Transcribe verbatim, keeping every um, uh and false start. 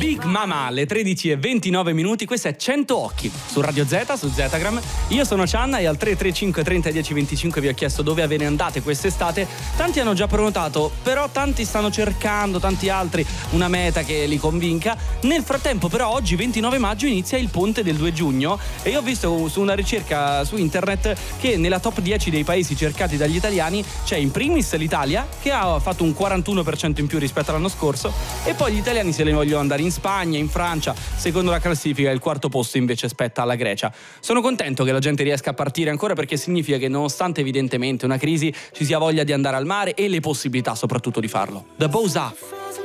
Big Mama alle tredici e ventinove minuti, questo è cento occhi su Radio Z, su Zetagram. Io sono Cianna e al tre tre cinque trenta dieci venticinque vi ho chiesto dove ve ne andate quest'estate. Tanti hanno già prenotato, però tanti stanno cercando, tanti altri, una meta che li convinca. Nel frattempo però oggi ventinove maggio inizia il ponte del due giugno e io ho visto su una ricerca su internet che nella top dieci dei paesi cercati dagli italiani c'è in primis l'Italia, che ha fatto un quarantuno per cento in più rispetto all'anno scorso, e poi gli italiani se ne vogliono andare in Spagna, in Francia. Secondo la classifica il quarto posto invece spetta alla Grecia. Sono contento che la gente riesca a partire ancora, perché significa che nonostante evidentemente una crisi ci sia voglia di andare al mare e le possibilità soprattutto di farlo. The Bows Up.